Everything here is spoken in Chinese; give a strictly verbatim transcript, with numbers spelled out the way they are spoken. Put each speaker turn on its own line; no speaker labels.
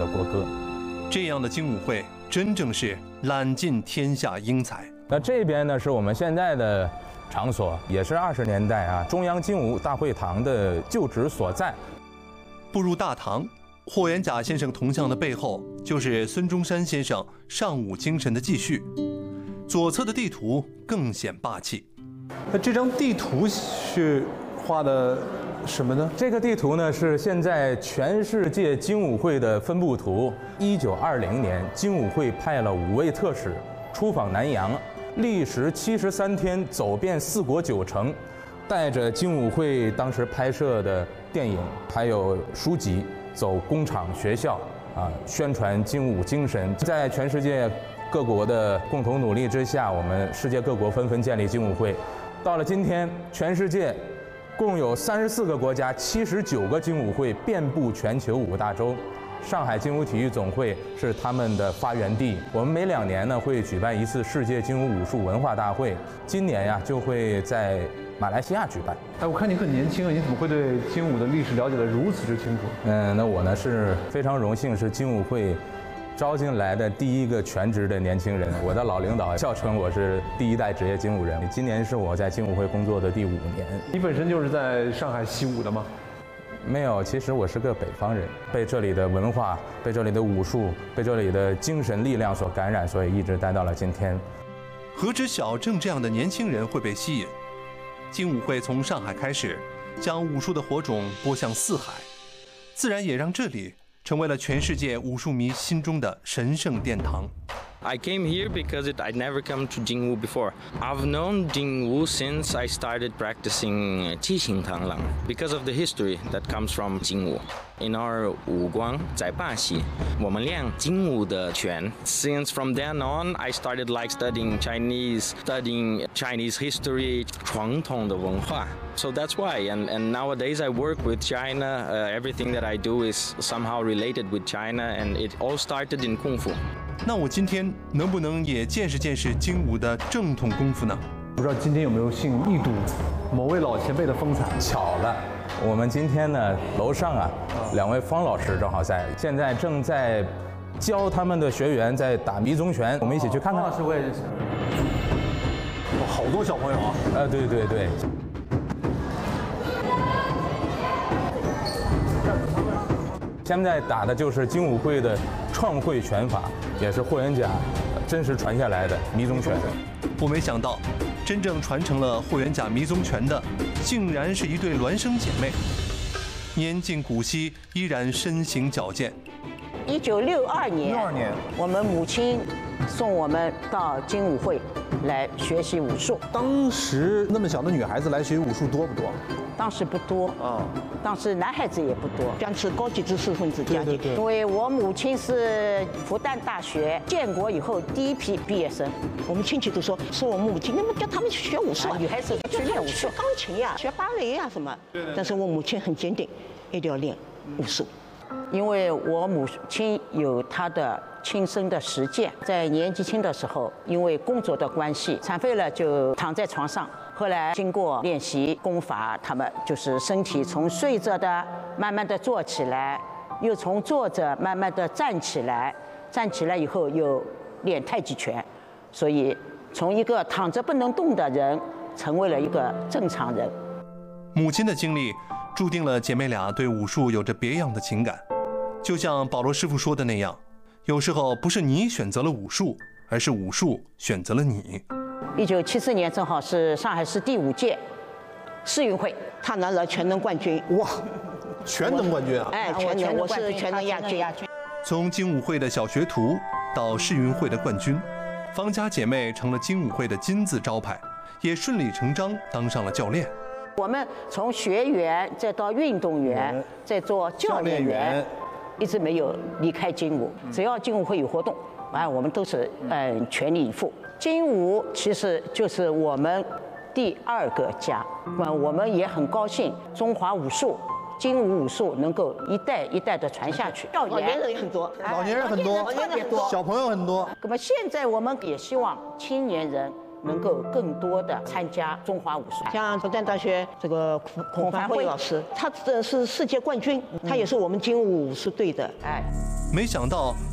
的国歌。
这样的精武会真正是揽尽天下英才。
那这边呢是我们现在的场所，也是二十年代啊中央精武大会堂的旧址所在。
步入大堂，霍元甲先生铜像的背后就是孙中山先生尚武精神的继续。左侧的地图更显霸气。
那这张地图是画的什么呢？
这个地图呢是现在全世界精武会的分布图。一九二零年，精武会派了五位特使出访南洋，历时七十三天，走遍四国九城，带着精武会当时拍摄的电影还有书籍，走工厂学校啊，宣传精武精神。在全世界各国的共同努力之下，我们世界各国纷纷建立精武会。到了今天，全世界共有三十四个国家，七十九个精武会，遍布全球五大洲。上海精武体育总会是他们的发源地。我们每两年呢会举办一次世界精武武术文化大会，今年呀就会在马来西亚举办。
哎，我看你很年轻啊，你怎么会对精武的历史了解得如此之清楚？
嗯，那我呢是非常荣幸，是精武会招进来的第一个全职的年轻人。我的老领导笑称我是第一代职业精武人。今年是我在精武会工作的第五年。
你本身就是在上海习武的吗？
没有，其实我是个北方人，被这里的文化、被这里的武术、被这里的精神力量所感染，所以一直待到了今天。
何止小郑这样的年轻人会被吸引？精武会从上海开始，将武术的火种播向四海，自然也让这里成为了全世界武术迷心中的神圣殿堂。
I came here because it, I'd never come to Jingwu before. I've known Jingwu since I started practicing Qixing Tanglang because of the history that comes from Jingwu. In our Wuguang, 在巴西，我们练精武的拳。Since from then on, I started like studying Chinese, studying Chinese history, 传统的文化。So that's why, and, and nowadays I work with China. Uh, everything that I do is somehow related with China, and it all started in Kung Fu.
那我今天能不能也见识见识精武的正统功夫呢？
不知道今天有没有幸一睹某位老前辈的风采？
巧了，我们今天呢，楼上啊，两位方老师正好在，现在正在教他们的学员在打迷踪拳，我们一起去看看。
方老师我也认识。哇，好多小朋友啊！
呃，对对对。现在打的就是精武会的创会拳法，也是霍元甲真实传下来的迷踪拳。
我没想到，真正传承了霍元甲迷踪拳的，竟然是一对孪生姐妹，年近古稀，依然身形矫健。
一九六二年，
六二年，
我们母亲送我们到精武会来学习武术。
当时那么小的女孩子来学武术多不多？
当时不多啊，当时男孩子也不多，将是高级知识分子家庭。因为我母亲是复旦大学建国以后第一批毕业生，我们亲戚都说，说我母亲，那么叫他们去学武术啊，女孩子去练武术，学钢琴呀，学芭蕾呀什么。但是我母亲很坚定，一定要练武术。因为我母亲有她的亲身的实践，在年纪轻的时候，因为工作的关系，残废了就躺在床上。后来经过练习功法，他们就是身体从睡着的慢慢的坐起来，又从坐着慢慢的站起来，站起来以后又练太极拳，所以从一个躺着不能动的人，成为了一个正常人。
母亲的经历注定了姐妹俩对武术有着别样的情感，就像保罗师傅说的那样，有时候不是你选择了武术，而是武术选择了你。
一九七四年正好是上海市第五届世运会，他拿了全能冠军。
哇，全能冠军啊！
哎，全能，我是全能亚军。
从精武会的小学徒到世运会的冠军，方家姐妹成了精武会的金字招牌，也顺理成章当上了教练。
我们从学员再到运动员，再做教练员，一直没有离开精武。只要精武会有活动，哎，我们都是嗯全力以赴。精武其实就是我们第二个家，那我们也很高兴，中华武术、精武武术能够一代一代的传下去。老年人很多，
老年人很多，
特别多，
小朋友很多。
那么现在我们也希望青年人能够更多的参加中华武术。像复旦大学这个孔孔凡辉老师，他这是世界冠军，他也是我们精武武术队的。哎，
没想到